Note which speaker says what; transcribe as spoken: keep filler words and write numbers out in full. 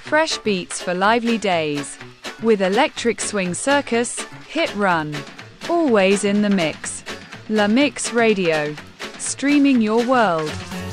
Speaker 1: Fresh beats for lively days. With Electric Swing Circus, Hit Run. Always in the mix. La Mix Radio. Streaming your world.